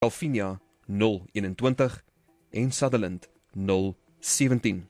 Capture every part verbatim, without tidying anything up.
Alfinia nul eenentwintig en Sutherland nul sewentien.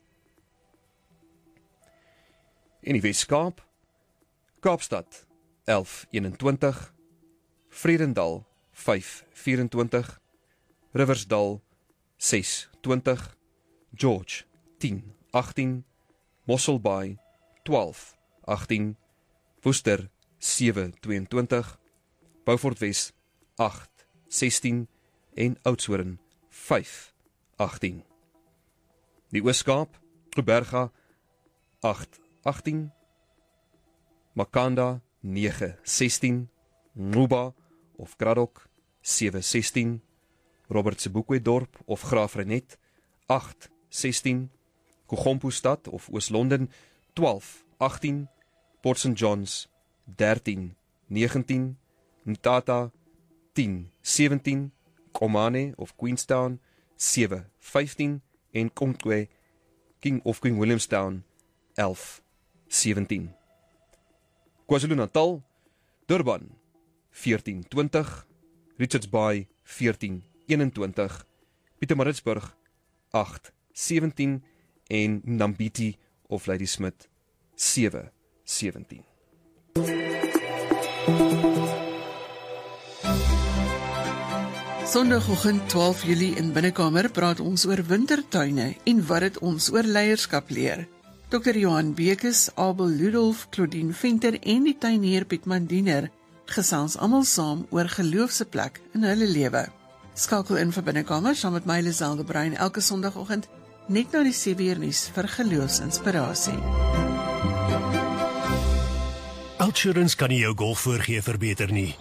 In die Weskaap, Kaapstad elf eenentwintig, Vredendal vyf vyf-en-twintig, Riversdal ses twintig, George tien agttien, Mosselbaai twaalf agttien, Worcester sewe tweeëntwintig, Beaufort Wes agt sestien en Oudtshoorn vyf agttien. Die Ooskaap, Gqeberha agt agttien, Makanda nege sestien, Nguba of Kraddock sewe sestien, Robert Sebokwe-dorp of Graafrenet agt sestien, Kogompo-stad of Oos-London twaalf agttien, Port Saint Johns dertien negentien, Mthatha tien sewentien, Komane of Queenstown sewe vyftien en Komtwe King of King Williamstown elf sewentien. KwaZulu-Natal, Durban veertien twintig, Richards Bay veertien eenentwintig, Pietermaritzburg agt sewentien en Nambiti of Ladysmith sewe sewentien. Sondagoggend twaalf Julie in Binnekamer praat ons oor wintertuine en wat dit ons oor leierskap leer. dokter Johan Bekes, Abel Ludolf, Claudine Venter en die tuinier Piet Mandiener gesels almal saam oor geloof se plek in hulle lewe. Skakel in vir Binnekamer saam met my Liselde Brein elke Sondagoggend net na die sewe uur nuus vir geloofsinspirasie. Outsurance kan nie jou golf voorgee verbeter nie.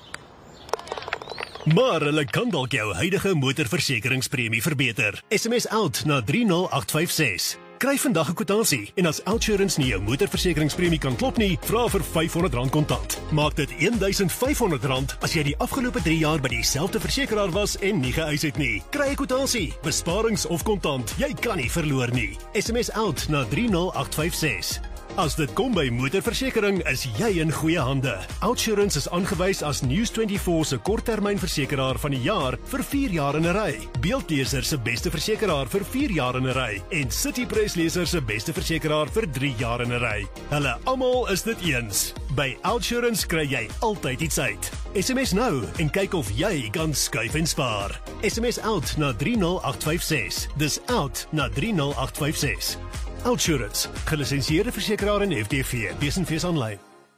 Maar hulle kan dalk jou huidige motorversekeringspremie verbeter. S M S OUT na drie nul agt vyf ses. Kry vandag 'n kwitansie en as Outsurance nie jou motorversekeringspremie kan klop nie, vra vir vyfhonderd rand kontant. Maak dit een duisend vyfhonderd rand as jy die afgelope drie jaar by dieselfde versekeraar was en nie geëis het nie. Kry 'n kwitansie, besparings of kontant. Jy kan nie verloor nie. S M S OUT na drie nul agt vyf ses. As dit kom by motorversekering, is jy in goeie hande. Outsurance is aangewys as News vyf-en-twintig se korttermynversekeraar van die jaar vir vier jaar in 'n ry. Beeldleser se beste versekeraar vir vier jaar in 'n ry en City Press leser se beste versekeraar vir drie jaar in 'n ry. Hulle almal is dit eens. By Outsurance kry jy altyd iets uit. S M S nou en kyk of jy kan skuif en spaar. S M S OUT na drie nul agt vyf ses. Dis OUT na drie nul agt vyf ses. Outsurance, gelisensieerde versekeraar in F D V, lees en lees aanlyn.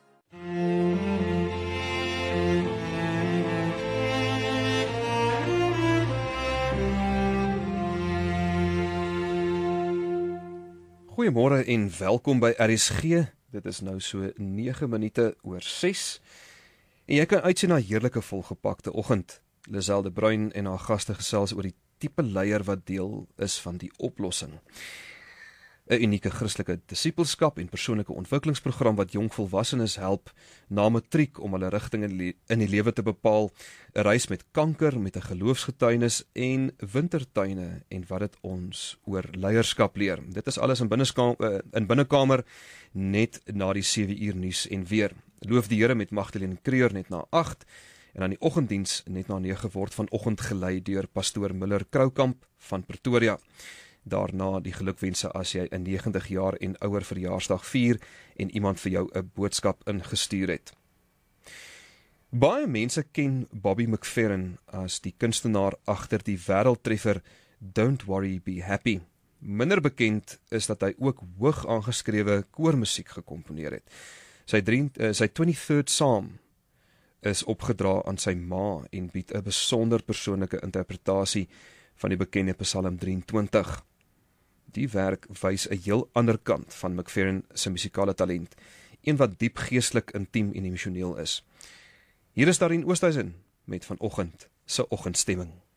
Goeiemôre en welkom by R S G. Dit is nou so nege minute oor ses. En jy kan uitsien na heerlike volgepakte oggend. Liselde Bruin en haar gaste gesels oor die tipe leier wat deel is van die oplossing. 'n Unieke Christelike disippelskap en persoonlike ontwikkelingsprogram wat jong volwassenes help na matriek om hulle rigting in die lewe te bepaal, 'n reis met kanker met 'n geloofsgetuienis en wintertuine en wat dit ons oor leierskap leer. Dit is alles in binnekamer, in binnekamer net na die sewe uur nuus en weer. Loof die Here met Magdalene Kreur net na agt en aan die oggenddiens net na nege word vanoggend gelei deur pastoor Miller Kroukamp van Pretoria. Daarna die gelukwense as jy 'n negentig jaar en ouer verjaarsdag vier en iemand vir jou 'n boodskap ingestuur het. Baie mense ken Bobby McFerrin as die kunstenaar agter die wêreldtreffer Don't Worry, Be Happy. Minder bekend is dat hy ook hoog aangeskrewe koormusiek gekomponeer het. Sy, drie, uh, sy twenty-third Psalm is opgedra aan sy ma en bied 'n besonder persoonlike interpretasie van die bekende Psalm drieëntwintig. Die werk wys 'n heel ander kant van McFerrin se musikale talent, een wat diep geestelik, intiem en emosioneel is. Hier is Darien Oosthuizen met vanoggend se oggendstemming.